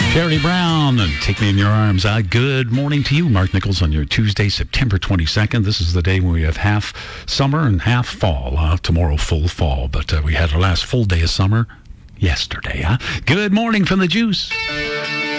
Charlie Brown, and Take Me in Your Arms. Good morning to you, Mark Nichols, on your Tuesday, September 22nd. This is the day when we have half summer and half fall. Tomorrow, full fall, but we had our last full day of summer yesterday. Good morning from the Juice.